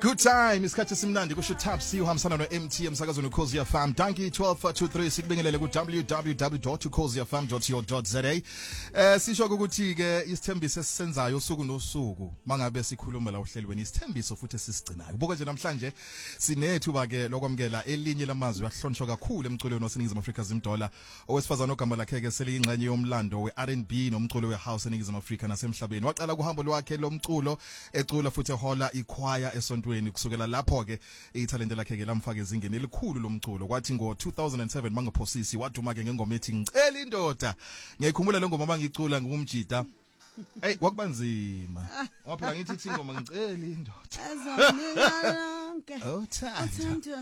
Good time isikhathi simnandi kusho Tapsi uhambisana no-MT emsakazweni Ukhozi FM Danki 1223 sikubingelele ku www.ukhozifm.co.za. Sisho ukuthi ke isithembiso esisenzayo usuku nosuku mangabe sikhuluma la uhlelweni isithembiso futhi sisigcinayo. Kubuka nje namhlanje sinethuba ke lokwamkela elinye lamazwi ahlonishwa kakhulu emculweni waseNingizimu Afrika Zimdola owesifazana ogama lakhe ke seliyingxenye yomlando we-R&B nomculo we-house eNingizimu Afrika nasemhlabeni. Waqala kuhambo lwakhe lomculo ecula futhi ehola ichoir esontweni kusukela lapho ke ithalente lakhe ke lamfaka ezingeni elikhulu lomculo. Kwathi ngo-2007 mangaphosisi waduma ke ngengoma ethi ngicela indoda. Ngiyikhumbula le ngoma mangicula ngumjida. Hey kwakubanzima. Waphela ngithi ingoma ngicela indoda. Oh Thando.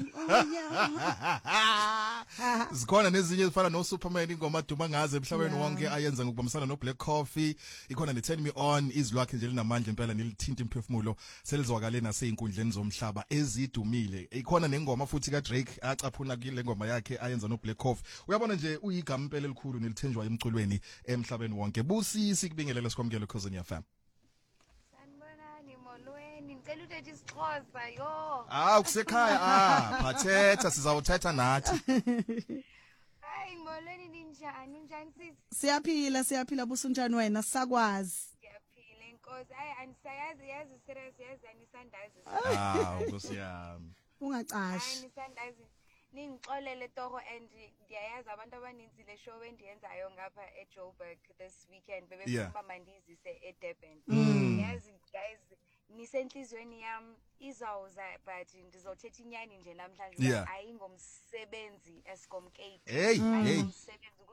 Zikhona nezinye ezifana no Superman ingoma aduma ngaze emhlabeni wonke ayenza ngokubambisana no Black Coffee. Ikhona ne Turn Me On izwi lakhe nje linamandla impela nelithinta imphefumulo selizwakale naseinkundleni zomhlaba ezidumile. Ikhona nengoma futhi ka Drake acaphuna kule ngoma yakhe ayenza no Black Coffee. Uyabona nje uyigama impela elikhulu nelithenjwa emculweni emhlabeni wonke. Busisi kubingelela sikwamukela Ukhozi FM. Ngicela uthethi isiXhosa yo. Kusekhaya phathetha sizawuthetha nathi. Hayi ngolweni ninjani sisi? Siyaphila busunjani wena sakwazi. Siyaphila inkosi. Hayi anisayazi serious yazi anisandazi. Nkosi yami. Ungacashi. Hayi nisandazi. Ningixolele toho and ndiyayazi abantu abaninzi le show endiyenzayo ngapha eJoburg this weekend bebefuna mandizise eDurban. Yazi guys nisenhlizweni yami izawuza but ndizothetha inyani nje namhlanje ayingomsebenzi Eskom Cape. Hey.